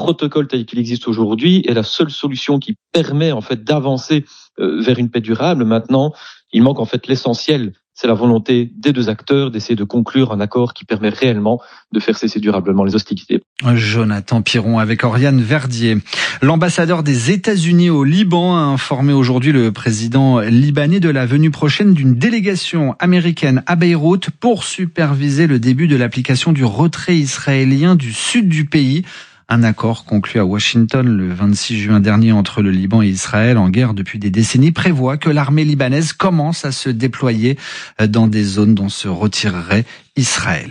protocole tel qu'il existe aujourd'hui est la seule solution qui permet en fait d'avancer vers une paix durable. Maintenant, il manque en fait l'essentiel. C'est la volonté des deux acteurs d'essayer de conclure un accord qui permet réellement de faire cesser durablement les hostilités. Jonathan Piron avec Oriane Verdier. L'ambassadeur des États-Unis au Liban a informé aujourd'hui le président libanais de la venue prochaine d'une délégation américaine à Beyrouth pour superviser le début de l'application du retrait israélien du sud du pays. Un accord conclu à Washington le 26 juin dernier entre le Liban et Israël, en guerre depuis des décennies, prévoit que l'armée libanaise commence à se déployer dans des zones dont se retirerait Israël.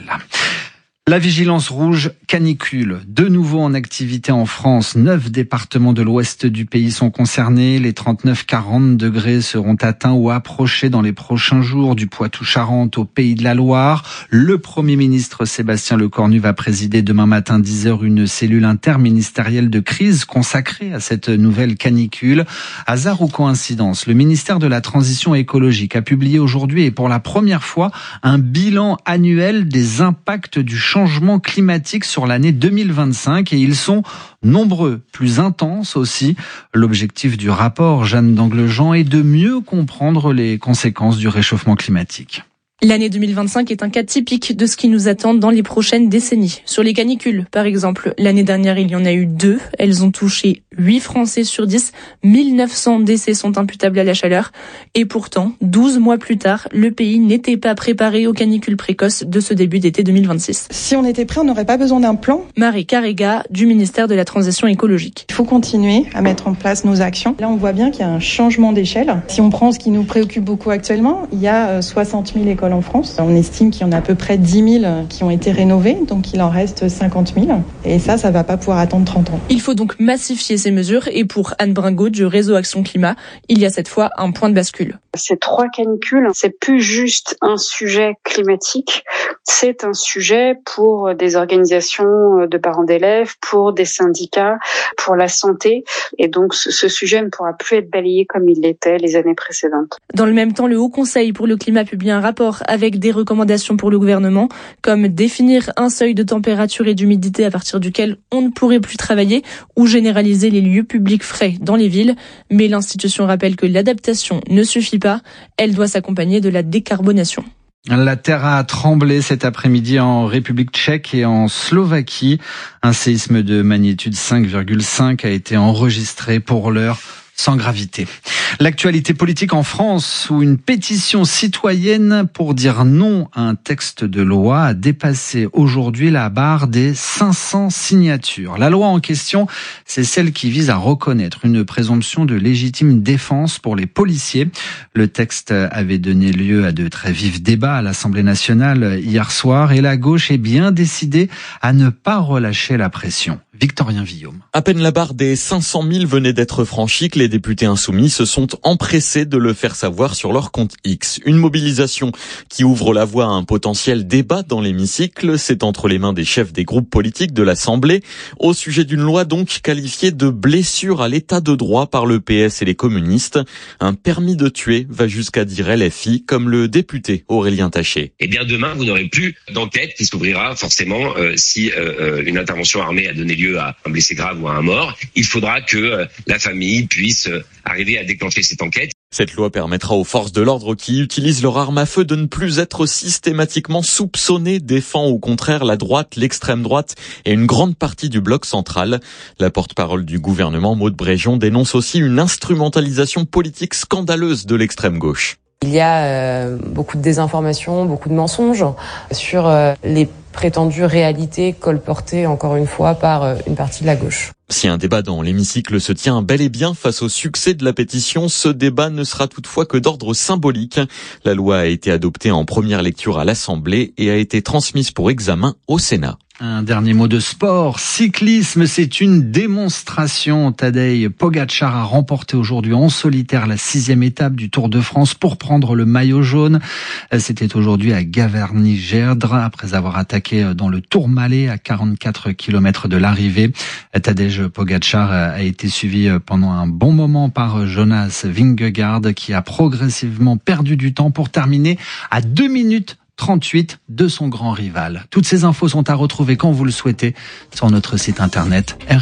La vigilance rouge canicule, de nouveau en activité en France. 9 départements de l'ouest du pays sont concernés. Les 39-40 degrés seront atteints ou approchés dans les prochains jours du Poitou-Charentes au Pays de la Loire. Le Premier ministre Sébastien Lecornu va présider demain matin 10h une cellule interministérielle de crise consacrée à cette nouvelle canicule. Hasard ou coïncidence, le ministère de la Transition écologique a publié aujourd'hui et pour la première fois un bilan annuel des impacts du changement climatique sur l'année 2025 et ils sont nombreux, plus intenses aussi. L'objectif du rapport, Jeanne d'Anglejean, est de mieux comprendre les conséquences du réchauffement climatique. L'année 2025 est un cas typique de ce qui nous attend dans les prochaines décennies. Sur les canicules, par exemple, l'année dernière, il y en a eu 2. Elles ont touché 8 Français sur 10. 1900 décès sont imputables à la chaleur. Et pourtant, 12 mois plus tard, le pays n'était pas préparé aux canicules précoces de ce début d'été 2026. Si on était prêt, on n'aurait pas besoin d'un plan. Marie Carrega, du ministère de la Transition écologique. Il faut continuer à mettre en place nos actions. Là, on voit bien qu'il y a un changement d'échelle. Si on prend ce qui nous préoccupe beaucoup actuellement, il y a 60 000 écoles en France. On estime qu'il y en a à peu près 10 000 qui ont été rénovées, donc il en reste 50 000. Et ça va pas pouvoir attendre 30 ans. Il faut donc massifier ces mesures et pour Anne Bringot du réseau Action Climat, il y a cette fois un point de bascule. Ces 3 canicules, c'est plus juste un sujet climatique, c'est un sujet pour des organisations de parents d'élèves, pour des syndicats, pour la santé. Et donc ce sujet ne pourra plus être balayé comme il l'était les années précédentes. Dans le même temps, le Haut Conseil pour le climat publie un rapport avec des recommandations pour le gouvernement, comme définir un seuil de température et d'humidité à partir duquel on ne pourrait plus travailler ou généraliser les lieux publics frais dans les villes. Mais l'institution rappelle que l'adaptation ne suffit pas, elle doit s'accompagner de la décarbonation. La terre a tremblé cet après-midi en République tchèque et en Slovaquie. Un séisme de magnitude 5,5 a été enregistré pour l'heure sans gravité. L'actualité politique en France, où une pétition citoyenne pour dire non à un texte de loi a dépassé aujourd'hui la barre des 500 signatures. La loi en question, c'est celle qui vise à reconnaître une présomption de légitime défense pour les policiers. Le texte avait donné lieu à de très vifs débats à l'Assemblée nationale hier soir et la gauche est bien décidée à ne pas relâcher la pression. Victorien Villaume. À peine la barre des 500 000 venait d'être franchie que les députés insoumis se sont empressés de le faire savoir sur leur compte X. Une mobilisation qui ouvre la voie à un potentiel débat dans l'hémicycle. C'est entre les mains des chefs des groupes politiques de l'Assemblée au sujet d'une loi donc qualifiée de blessure à l'état de droit par le PS et les communistes. Un permis de tuer va jusqu'à dire LFI, comme le député Aurélien Taché. Eh bien demain, vous n'aurez plus d'enquête qui s'ouvrira forcément si une intervention armée a donné lieu à un blessé grave ou à un mort. Il faudra que la famille puisse arriver à déclencher cette enquête. Cette loi permettra aux forces de l'ordre qui utilisent leur arme à feu de ne plus être systématiquement soupçonnées, défend au contraire la droite, l'extrême droite et une grande partie du bloc central. La porte-parole du gouvernement, Maud Bréjon, dénonce aussi une instrumentalisation politique scandaleuse de l'extrême gauche. Il y a beaucoup de désinformation, beaucoup de mensonges sur les prétendues réalités colportées encore une fois par une partie de la gauche. Si un débat dans l'hémicycle se tient bel et bien face au succès de la pétition, ce débat ne sera toutefois que d'ordre symbolique. La loi a été adoptée en première lecture à l'Assemblée et a été transmise pour examen au Sénat. Un dernier mot de sport. Cyclisme, c'est une démonstration. Tadej Pogačar a remporté aujourd'hui en solitaire la 6e étape du Tour de France pour prendre le maillot jaune. C'était aujourd'hui à Gavarnie-Gerdre après avoir attaqué dans le Tourmalet à 44 km de l'arrivée. Tadej Pogačar a été suivi pendant un bon moment par Jonas Vingegaard qui a progressivement perdu du temps pour terminer à 2 minutes 38 de son grand rival. Toutes ces infos sont à retrouver quand vous le souhaitez sur notre site internet